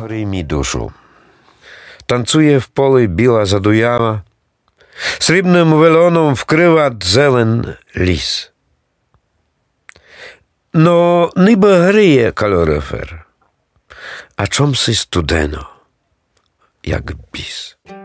грій мій душу. Танцює в полі біла задуява, срібним велоном вкрива зелен ліс. Но ніби гріє калорифер, а чомси студено, як біс.